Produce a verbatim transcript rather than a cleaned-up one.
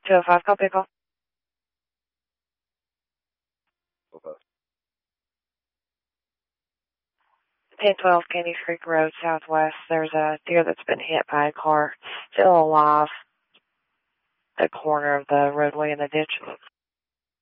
two oh five, copy call. Okay. ten twelve Candy Creek Road, Southwest. There's a deer that's been hit by a car. Still alive. The corner of the roadway in the ditch.